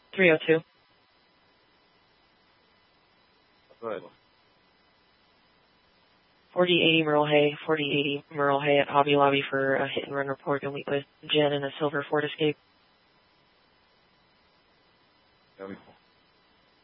302. Go ahead. 4080 Merle Hay, 4080 Merle Hay at Hobby Lobby for a hit and run report to meet with Jen in a silver Ford Escape. Copy.